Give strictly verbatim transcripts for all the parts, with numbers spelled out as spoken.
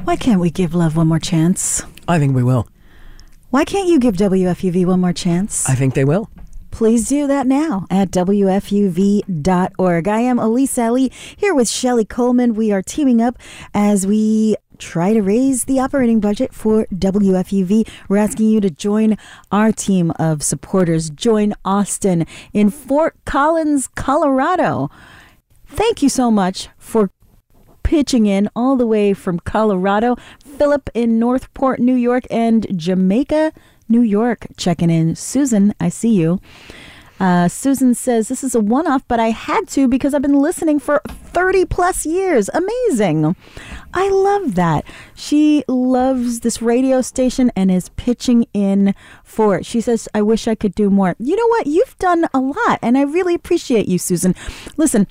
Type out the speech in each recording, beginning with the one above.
Why can't we give love one more chance? I think we will. Why can't you give W F U V one more chance? I think they will. Please do that now at W F U V dot org. I am Elise Ali here with Shelley Coleman. We are teaming up as we try to raise the operating budget for W F U V. We're asking you to join our team of supporters. Join Austin in Fort Collins, Colorado. Thank you so much for pitching in all the way from Colorado. Philip in Northport, New York, and Jamaica, New York, checking in. Susan, I see you. Uh, Susan says, this is a one-off, but I had to because I've been listening for thirty plus years. Amazing. I love that. She loves this radio station and is pitching in for it. She says, I wish I could do more. You know what? You've done a lot, and I really appreciate you, Susan. Listen,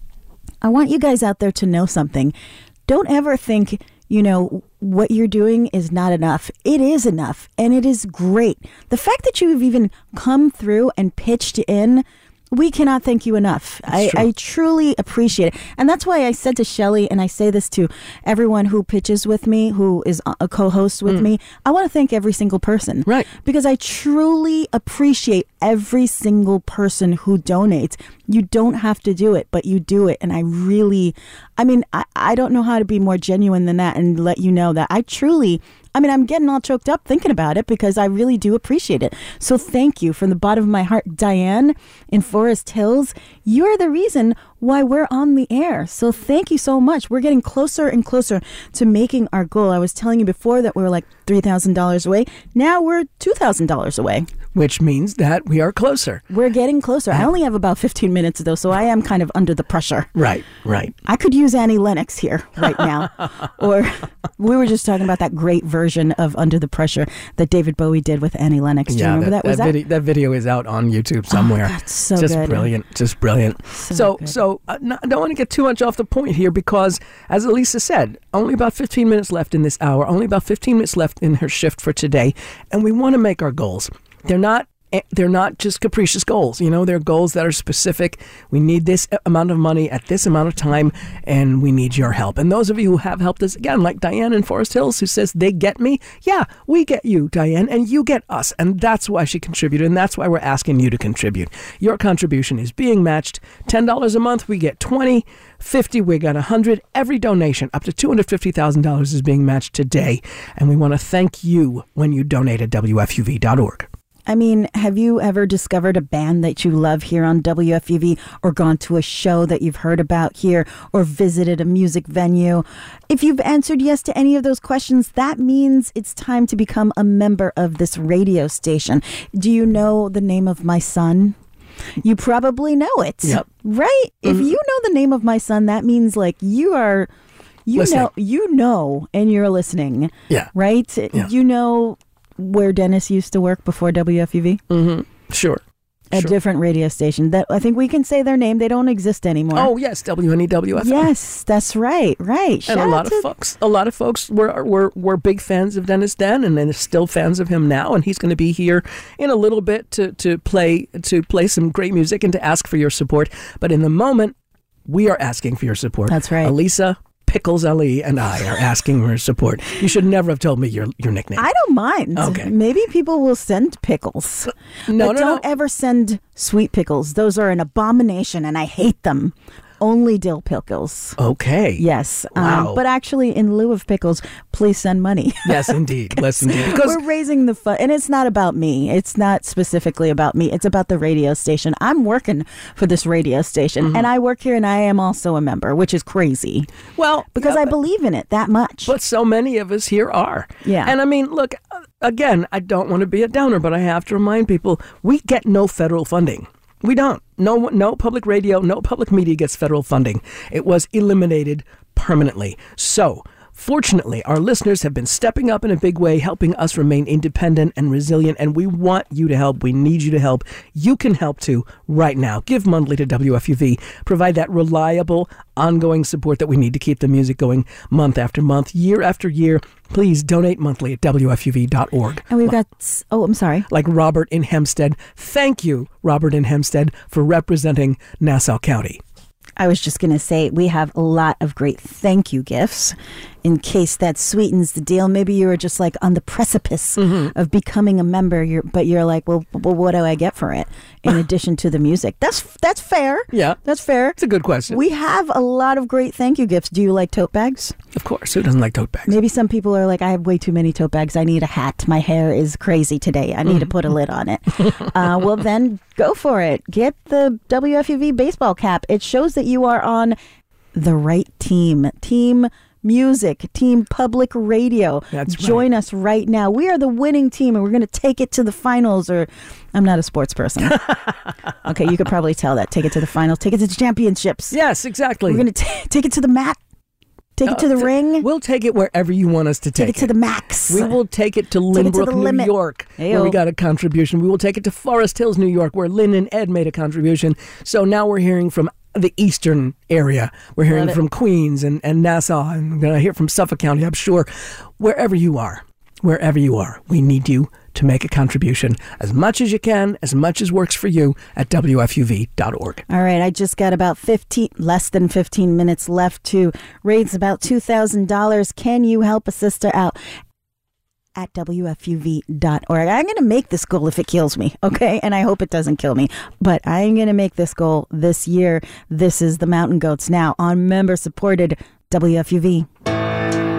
I want you guys out there to know something. Don't ever think, you know, what you're doing is not enough. It is enough, and it is great. The fact that you've even come through and pitched in, we cannot thank you enough. I, I truly appreciate it. And that's why I said to Shelley, and I say this to everyone who pitches with me, who is a co-host with mm. me, I want to thank every single person. Right. Because I truly appreciate every single person who donates. You don't have to do it, but you do it. And I really, I mean, I, I don't know how to be more genuine than that and let you know that I truly, I mean, I'm getting all choked up thinking about it because I really do appreciate it. So thank you from the bottom of my heart. Diane in Forest Hills, you're the reason why we're on the air. So thank you so much. We're getting closer and closer to making our goal. I was telling you before that we were like three thousand dollars away. Now we're two thousand dollars away. Which means that we are closer. We're getting closer. I only have about fifteen minutes though, so I am kind of under the pressure. Right, right. I could use Annie Lennox here right now. Or we were just talking about that great version of Under the Pressure that David Bowie did with Annie Lennox. Do you yeah, remember that? that, Was that, that? Video, that video is out on YouTube somewhere. Oh, that's so just good. brilliant, just brilliant. So So, good. so uh, no, I don't want to get too much off the point here because, as Elisa said, only about fifteen minutes left in this hour, only about fifteen minutes left in her shift for today, and we want to make our goals. They're not They're not just capricious goals. You know, they're goals that are specific. We need this amount of money at this amount of time, and we need your help. And those of you who have helped us, again, like Diane in Forest Hills, who says they get me. Yeah, we get you, Diane, and you get us. And that's why she contributed, and that's why we're asking you to contribute. Your contribution is being matched. ten dollars a month, we get twenty. fifty, we got one hundred. Every donation up to two hundred fifty thousand dollars is being matched today. And we want to thank you when you donate at W F U V dot org. I mean, have you ever discovered a band that you love here on W F U V or gone to a show that you've heard about here or visited a music venue? If you've answered yes to any of those questions, that means it's time to become a member of this radio station. Do you know the name of my son? You probably know it, yep. right? Mm-hmm. If you know the name of my son, that means like you are, you listening. know, you know, and you're listening. Yeah. Right? Yeah. You know where Dennis used to work before W F U V? Mm-hmm. Sure. A sure. different radio station that I think we can say their name. They don't exist anymore. Oh yes, W N E W F M. Yes, that's right. Right. And Shout a lot to- of folks, a lot of folks were were were big fans of Dennis then, and they're still fans of him now. And he's going to be here in a little bit to to play to play some great music and to ask for your support. But in the moment, we are asking for your support. That's right. Elisa Pickles Ali and I are asking for support. You should never have told me your your nickname. I don't mind. Okay. Maybe people will send pickles. No, but no, don't no. ever send sweet pickles. Those are an abomination and I hate them. Only dill pickles. Okay. Yes. Wow. Um, but actually, in lieu of pickles, please send money. Yes, indeed. Yes, indeed. Because we're raising the fund. And it's not about me. It's not specifically about me. It's about the radio station. I'm working for this radio station. Mm-hmm. And I work here and I am also a member, which is crazy. well, Because yeah, I but- believe in it that much. But so many of us here are. Yeah. And I mean, look, again, I don't want to be a downer, but I have to remind people, we get no federal funding. We don't. No, no public radio, no public media gets federal funding. It was eliminated permanently. So, fortunately, our listeners have been stepping up in a big way, helping us remain independent and resilient, and we want you to help. We need you to help. You can help too right now. Give monthly to W F U V. Provide that reliable, ongoing support that we need to keep the music going month after month, year after year. Please donate monthly at W F U V dot org. and we've got, oh, I'm sorry. Like Robert in Hempstead. Thank you, Robert in Hempstead, for representing Nassau County. I was just going to say we have a lot of great thank you gifts in case that sweetens the deal. Maybe you were just like on the precipice mm-hmm. of becoming a member, you're, but you're like, well, well, what do I get for it in addition to the music? That's that's fair. Yeah. That's fair. It's a good question. We have a lot of great thank you gifts. Do you like tote bags? Of course. Who doesn't like tote bags? Maybe some people are like, I have way too many tote bags. I need a hat. My hair is crazy today. I need mm-hmm. to put a lid on it. uh, well, then go for it. Get the W F U V baseball cap. It shows that you are on the right team. Team Music, Team Public Radio. That's Join right. us right now. We are the winning team, and we're going to take it to the finals. Or I'm not a sports person. Okay, you could probably tell that. Take it to the finals. Take it to the championships. Yes, exactly. We're going to take it to the mat. Take it to the uh, ring. We'll take it wherever you want us to take, take it. Take it to the max. We will take it to take Lynbrook, it to New limit. York, Ayo. where we got a contribution. We will take it to Forest Hills, New York, where Lynn and Ed made a contribution. So now we're hearing from the eastern area. We're hearing from Queens and, and Nassau, and we're going to hear from Suffolk County, I'm sure. Wherever you are, wherever you are, we need you to make a contribution as much as you can, as much as works for you at W F U V dot org. All right, I just got about fifteen, less than fifteen minutes left to raise about two thousand dollars. Can you help a sister out? At W F U V dot org. I'm going to make this goal if it kills me, okay? And I hope it doesn't kill me. But I'm going to make this goal this year. This is the Mountain Goats now on member-supported W F U V.